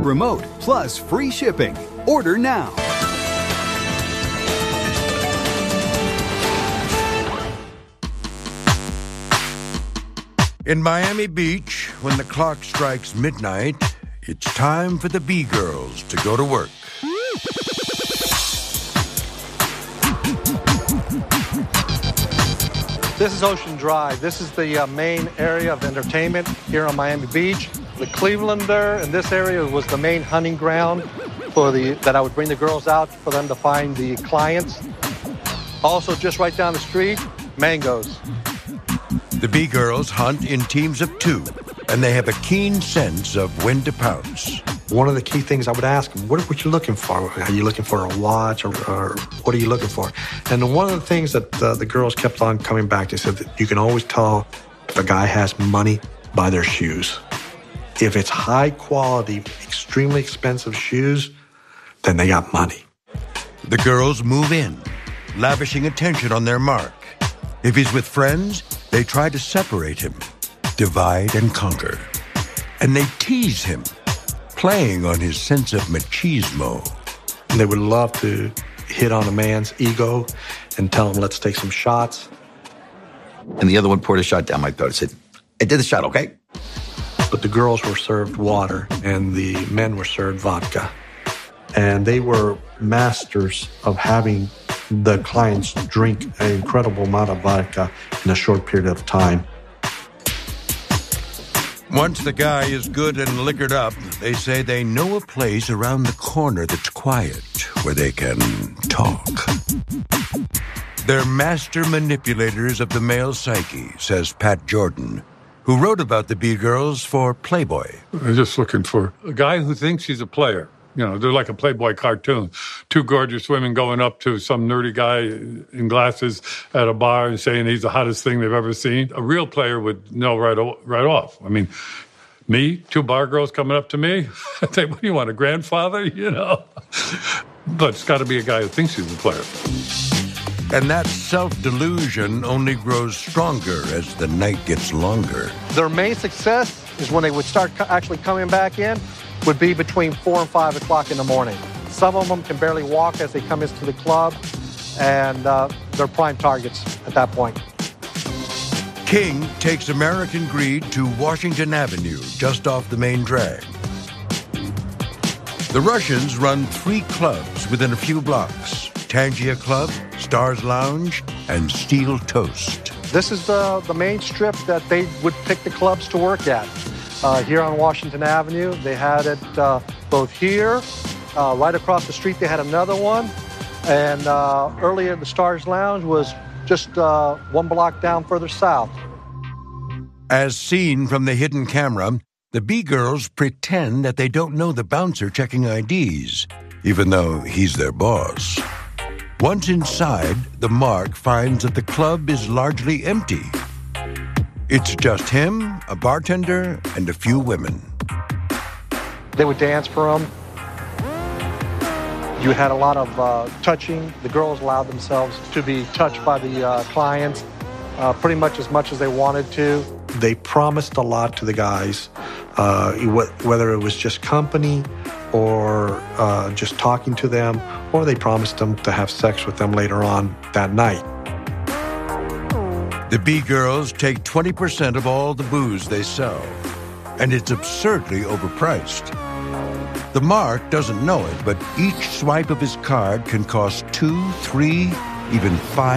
remote, plus free shipping. Order now. In Miami Beach, when the clock strikes midnight, it's time for the B-Girls to go to work. This is Ocean Drive. This is the main area of entertainment here on Miami Beach. The Clevelander in this area was the main hunting ground that I would bring the girls out for them to find the clients. Also, just right down the street, Mangoes. The B-Girls hunt in teams of 2, and they have a keen sense of when to pounce. One of the key things I would ask them, what you looking for? Are you looking for a watch or what are you looking for? And one of the things that the girls kept on coming back to said that you can always tell if a guy has money by their shoes. If it's high quality, extremely expensive shoes, then they got money. The girls move in, lavishing attention on their mark. If he's with friends, they try to separate him, divide and conquer. And they tease him, playing on his sense of machismo. They would love to hit on a man's ego and tell him, let's take some shots. And the other one poured a shot down my throat and said, I did the shot, okay? But the girls were served water and the men were served vodka. And they were masters of having the clients drink an incredible amount of vodka in a short period of time. Once the guy is good and liquored up, they say they know a place around the corner that's quiet, where they can talk. They're master manipulators of the male psyche, says Pat Jordan, who wrote about the B-Girls for Playboy. They're just looking for a guy who thinks he's a player. You know, they're like a Playboy cartoon. 2 gorgeous women going up to some nerdy guy in glasses at a bar and saying he's the hottest thing they've ever seen. A real player would know right off. I mean, me, 2 bar girls coming up to me, I think, what do you want, a grandfather? You know? But it's got to be a guy who thinks he's a player. And that self-delusion only grows stronger as the night gets longer. Their main success is when they would start actually coming back in, would be between 4 and 5 o'clock in the morning. Some of them can barely walk as they come into the club, and they're prime targets at that point. King takes American Greed to Washington Avenue, just off the main drag. The Russians run 3 clubs within a few blocks: Tangia Club, Stars Lounge, and Steel Toast. This is the main strip that they would pick the clubs to work at. Here on Washington Avenue, they had it both here, right across the street they had another one, and earlier the Stars Lounge was just 1 block down further south. As seen from the hidden camera, the B-Girls pretend that they don't know the bouncer checking IDs, even though he's their boss. Once inside, the Mark finds that the club is largely empty. It's just him, a bartender, and a few women. They would dance for him. You had a lot of touching. The girls allowed themselves to be touched by the clients pretty much as they wanted to. They promised a lot to the guys, whether it was just company or just talking to them, or they promised them to have sex with them later on that night. The B-Girls take 20% of all the booze they sell, and it's absurdly overpriced. The Mark doesn't know it, but each swipe of his card can cost $2,000, $3,000, even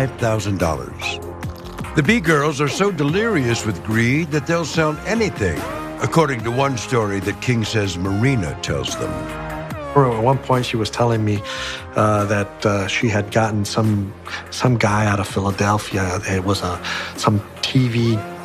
$5,000. The B-Girls are so delirious with greed that they'll sell anything, according to one story that King says Marina tells them. At one point, she was telling me that she had gotten some guy out of Philadelphia. It was some TV